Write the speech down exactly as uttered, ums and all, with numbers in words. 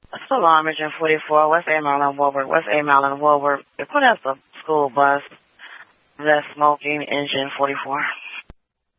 Salon Mission forty-four, West A. Maryland, Woburn, West A. Maryland, Woburn. Put up the school bus, the smoking engine forty-four.